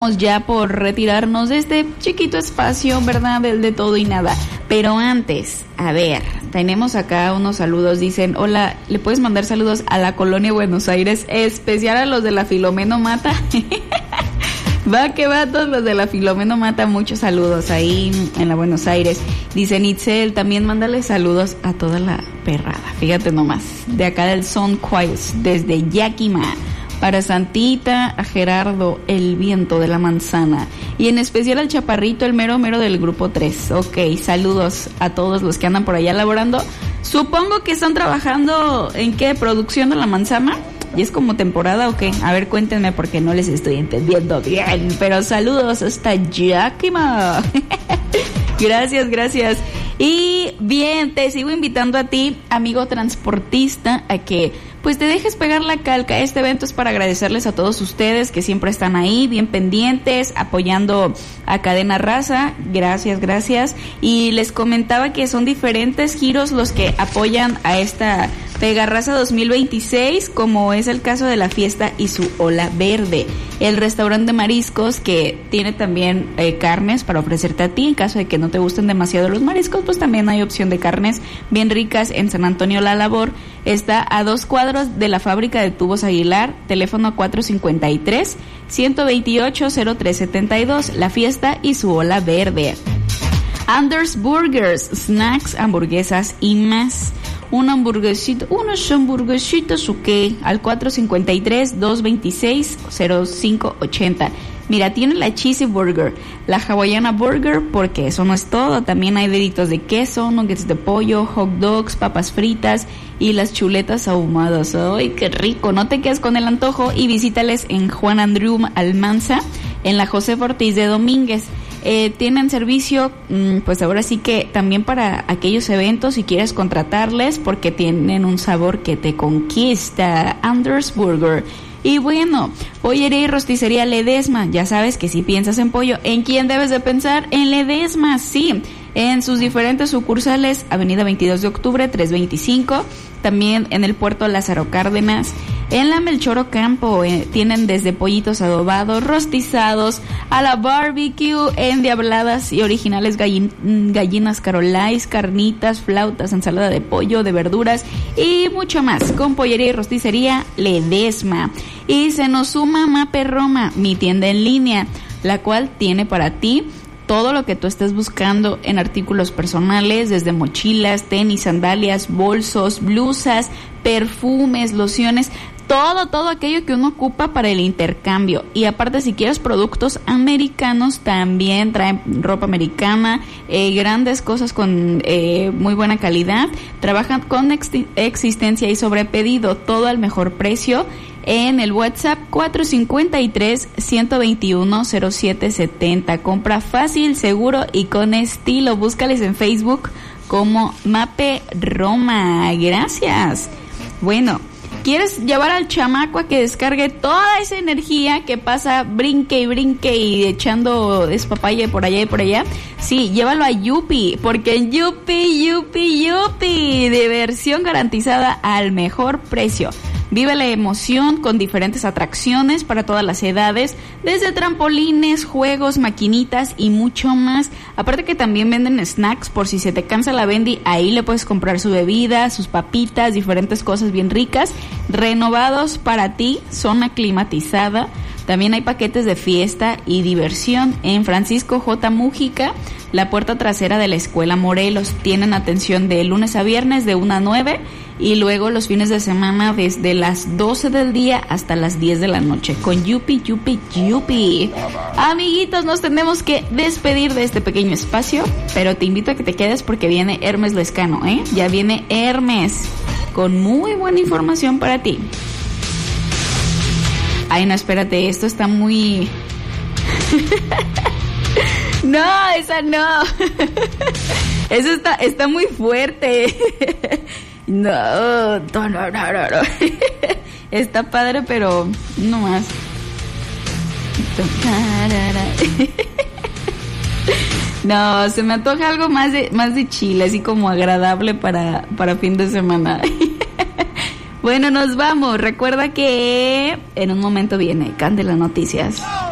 ya por retirarnos de este chiquito espacio, ¿verdad? Del de todo y nada. Pero antes, a ver, tenemos acá unos saludos. Dicen, hola, ¿le puedes mandar saludos a la colonia Buenos Aires? Especial a los de la Filomeno Mata. Va que va, todos los de la Filomeno Mata, muchos saludos ahí en la Buenos Aires. Dice Nitzel, también mándale saludos a toda la perrada. Fíjate nomás, de acá del Son Quiles, desde Yakima. Para Santita, a Gerardo, el viento de la manzana. Y en especial al chaparrito, el mero mero del grupo 3. Ok, saludos a todos los que andan por allá laborando. Supongo que están trabajando en qué, producción de la manzana. ¿Y es como temporada o qué? A ver, cuéntenme porque no les estoy entendiendo bien. Pero saludos hasta Yakima. Gracias. Y bien, te sigo invitando a ti, amigo transportista, a que pues te dejes pegar la calca. Este evento es para agradecerles a todos ustedes que siempre están ahí, bien pendientes, apoyando a Cadena Raza. Gracias. Y les comentaba que son diferentes giros los que apoyan a esta Pega Raza 2026, como es el caso de la fiesta y su ola verde. El restaurante de mariscos que tiene también carnes para ofrecerte a ti. En caso de que no te gusten demasiado los mariscos, pues también hay opción de carnes bien ricas en San Antonio La Labor. Está a 2 cuadros de la fábrica de tubos Aguilar, teléfono 453-128-0372, la fiesta y su ola verde. Anders Burgers, snacks, hamburguesas y más. Unas hamburguesitas o qué, al 453-226-0580. Mira, tiene la cheesy burger, la hawaiana burger, porque eso no es todo. También hay deditos de queso, nuggets de pollo, hot dogs, papas fritas y las chuletas ahumadas. ¡Ay, qué rico! No te quedes con el antojo y visítales en Juan Andrew Almanza, en la José Ortiz de Domínguez. Tienen servicio, pues ahora sí que también para aquellos eventos, si quieres contratarles, porque tienen un sabor que te conquista. Anders Burger. Y bueno, pollería y rosticería Ledesma. Ya sabes que si piensas en pollo, ¿en quién debes de pensar? En Ledesma, sí. En sus diferentes sucursales, Avenida 22 de Octubre, 325. También en el puerto Lázaro Cárdenas. En la Melchor Ocampo tienen desde pollitos adobados, rostizados, a la barbecue, endiabladas y originales gallinas carolais, carnitas, flautas, ensalada de pollo, de verduras y mucho más. Con pollería y rosticería Ledesma. Y se nos suma Mape Roma, mi tienda en línea, la cual tiene para ti todo lo que tú estés buscando en artículos personales, desde mochilas, tenis, sandalias, bolsos, blusas, perfumes, lociones, todo aquello que uno ocupa para el intercambio. Y aparte, si quieres productos americanos, también traen ropa americana, grandes cosas con muy buena calidad. Trabajan con existencia y sobrepedido, todo al mejor precio. En el WhatsApp 453-121-0770. Compra fácil, seguro y con estilo. Búscales en Facebook como Mape Roma. Gracias. Bueno, ¿quieres llevar al chamaco a que descargue toda esa energía que pasa brinque y echando despapalle por allá y por allá? Sí, llévalo a Yupi, porque en Yupi, diversión garantizada al mejor precio. Vive la emoción con diferentes atracciones para todas las edades, desde trampolines, juegos, maquinitas y mucho más. Aparte que también venden snacks por si se te cansa la bendi, ahí le puedes comprar su bebida, sus papitas, diferentes cosas bien ricas, renovados para ti, zona climatizada. También hay paquetes de fiesta y diversión en Francisco J. Mújica, la puerta trasera de la Escuela Morelos. Tienen atención de lunes a viernes de 1 a 9 y luego los fines de semana desde las 12 del día hasta las 10 de la noche con Yupi. Amiguitos, nos tenemos que despedir de este pequeño espacio, pero te invito a que te quedes porque viene Hermes Lescano, Ya viene Hermes con muy buena información para ti. Ay, no, espérate, esto está muy... No, esa no. Eso está muy fuerte. No. Está padre, pero no más. No, se me antoja algo más de chile, así como agradable para fin de semana. Bueno, nos vamos. Recuerda que en un momento viene Candela Noticias.